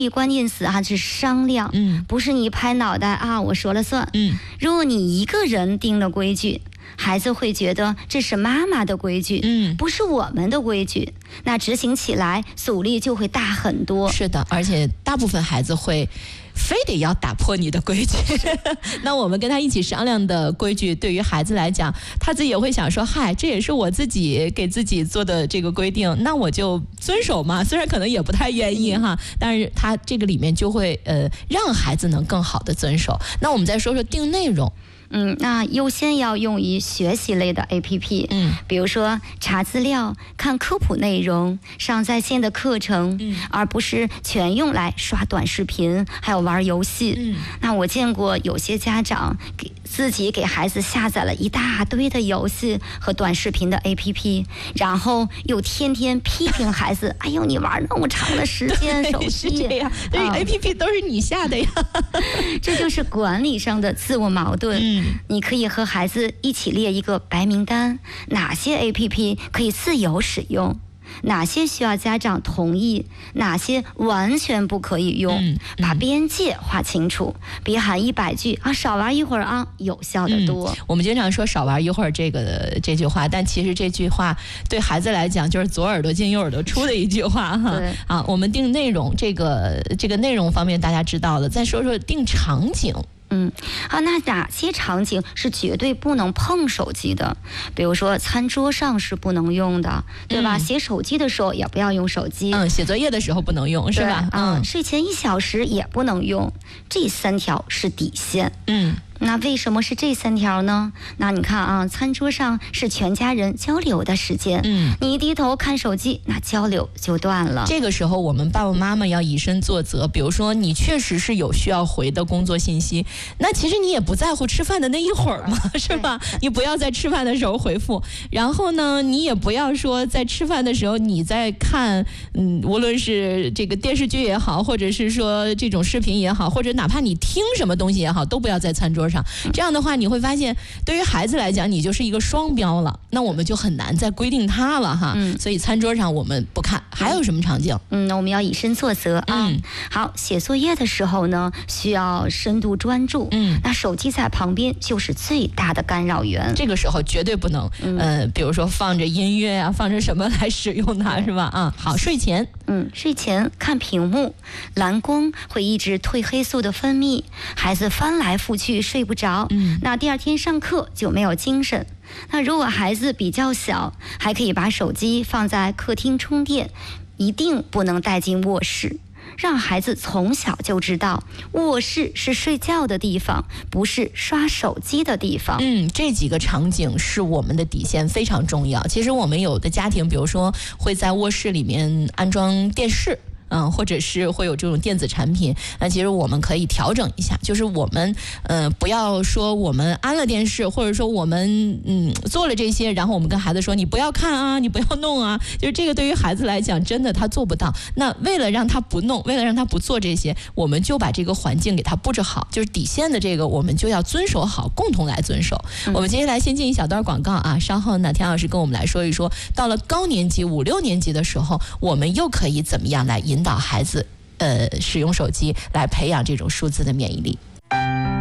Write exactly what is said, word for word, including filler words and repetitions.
关键词啊是商量， 嗯， 不是你拍脑袋啊我说了算。 嗯， 如果你一个人定了规矩，孩子会觉得这是妈妈的规矩， 嗯， 不是我们的规矩，那执行起来阻力就会大很多。 是的，而且大部分孩子会非得要打破你的规矩那我们跟他一起商量的规矩，对于孩子来讲，他自己也会想说，嗨，这也是我自己给自己做的这个规定，那我就遵守嘛，虽然可能也不太愿意哈，但是他这个里面就会呃让孩子能更好的遵守。那我们再说说定内容。 嗯，那优先要用于学习类的 A P P， 嗯， 比如说查资料、看科普内容、上在线的课程， 嗯， 而不是全用来刷短视频，还有玩游戏。 嗯， 那我见过有些家长给自己给孩子下载了一大堆的游戏和短视频的 A P P， 然后又天天批评孩子，哎呦，你玩那么长的时间手机， 是这样，这 A P P 都是你下的呀， 这就是管理上的自我矛盾。 嗯， 你可以和孩子一起列一个白名单，哪些 A P P 可以自由使用，哪些需要家长同意，哪些完全不可以用， 嗯嗯、 把边界划清楚，别喊一百句啊，少玩一会儿啊，有效的多、 嗯。我们经常说少玩一会儿这个这句话，但其实这句话对孩子来讲就是左耳朵进右耳朵出的一句话哈。 对啊，我们定内容，这个这个内容方面大家知道了，再说说定场景。 嗯，好，那哪些场景是绝对不能碰手机的？比如说餐桌上是不能用的，对吧？嗯、写手机的时候也不要用手机。 嗯，写作业的时候不能用，是吧？ 嗯，睡前一小时也不能用，这三条是底线。 嗯。 那为什么是这三条呢？那你看啊，餐桌上是全家人交流的时间，嗯，你一低头看手机，那交流就断了。 这个时候我们爸爸妈妈要以身作则，比如说你确实是有需要回的工作信息，那其实你也不在乎吃饭的那一会儿嘛，是吧？你不要在吃饭的时候回复，然后呢，你也不要说在吃饭的时候你在看，嗯，无论是这个电视剧也好，或者是说这种视频也好，或者哪怕你听什么东西也好，都不要在餐桌上。这样的话你会发现对于孩子来讲你就是一个双标了，那我们就很难再规定他了哈、嗯、所以餐桌上我们不看。还有什么场景？ 嗯，那我们要以身作则啊、嗯。好，写作业的时候呢需要深度专注，嗯，那手机在旁边就是最大的干扰源， 这个时候绝对不能、嗯、呃，比如说放着音乐啊，放着什么来使用它，是吧？啊，好，睡前嗯，睡前看屏幕，蓝光会抑制褪黑素的分泌，孩子翻来覆去睡不着，嗯，那第二天上课就没有精神。那如果孩子比较小，还可以把手机放在客厅充电，一定不能带进卧室，让孩子从小就知道卧室是睡觉的地方，不是刷手机的地方。 嗯，这几个场景是我们的底线，非常重要。其实我们有的家庭比如说会在卧室里面安装电视，嗯，或者是会有这种电子产品，那其实我们可以调整一下，就是我们呃不要说我们安了电视，或者说我们嗯做了这些，然后我们跟孩子说你不要看啊，你不要弄啊，就是这个对于孩子来讲真的他做不到。那为了让他不弄，为了让他不做这些，我们就把这个环境给他布置好，就是底线的这个我们就要遵守好，共同来遵守。嗯、我们接下来先进一小段广告啊，稍后呢田老师跟我们来说一说，到了高年级五六年级的时候，我们又可以怎么样来引导孩子呃使用手机，来培养这种数字的免疫力。